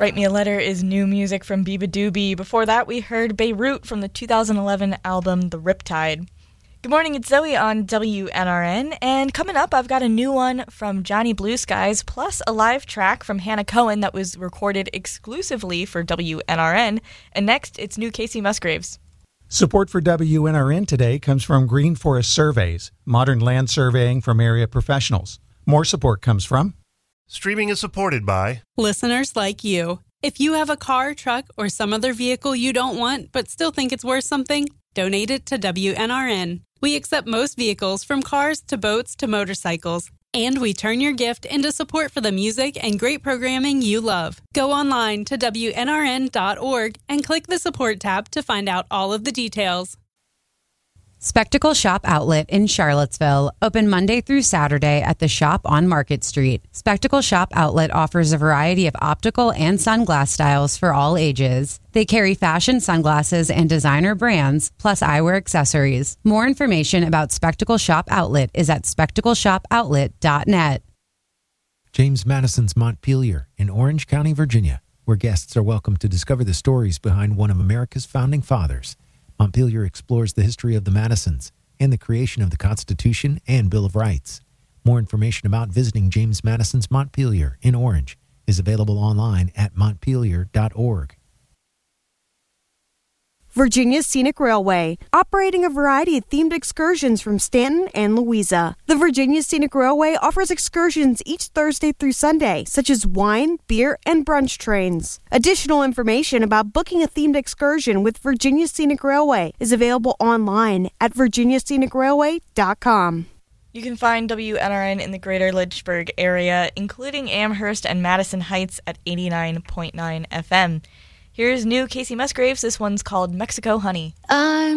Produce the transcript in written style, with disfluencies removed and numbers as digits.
Write Me a Letter is new music from Biba Doobie. Before that, we heard Beirut from the 2011 album The Riptide. Good morning, it's Zoe on WNRN, and coming up, I've got a new one from Johnny Blue Skies, plus a live track from Hannah Cohen that was recorded exclusively for WNRN, and next, it's new Casey Musgraves. Support for WNRN today comes from Green Forest Surveys, modern land surveying from area professionals. More support comes from... Streaming is supported by... listeners like you. If you have a car, truck, or some other vehicle you don't want but still think it's worth something, donate it to WNRN. We accept most vehicles from cars to boats to motorcycles, and we turn your gift into support for the music and great programming you love. Go online to WNRN.org and click the support tab to find out all of the details. Spectacle Shop Outlet in Charlottesville, open Monday through Saturday at the shop on Market Street. Spectacle Shop Outlet offers a variety of optical and sunglass styles for all ages. They carry fashion sunglasses and designer brands, plus eyewear accessories. More information about Spectacle Shop Outlet is at spectacleshopoutlet.net. James Madison's Montpelier in Orange County, Virginia, where guests are welcome to discover the stories behind one of America's founding fathers. Montpelier explores the history of the Madisons and the creation of the Constitution and Bill of Rights. More information about visiting James Madison's Montpelier in Orange is available online at montpelier.org. Virginia Scenic Railway, operating a variety of themed excursions from Stanton and Louisa. The Virginia Scenic Railway offers excursions each Thursday through Sunday, such as wine, beer, and brunch trains. Additional information about booking a themed excursion with Virginia Scenic Railway is available online at virginiascenicrailway.com. You can find WNRN in the greater Lynchburg area, including Amherst and Madison Heights at 89.9 FM. Here's new Casey Musgraves. This one's called Mexico Honey.